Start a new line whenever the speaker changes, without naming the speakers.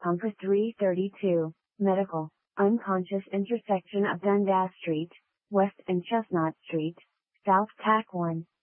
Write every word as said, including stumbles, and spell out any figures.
Number three thirty-two, Medical, unconscious intersection of Dundas Street, West and Chestnut Street, South Tack one.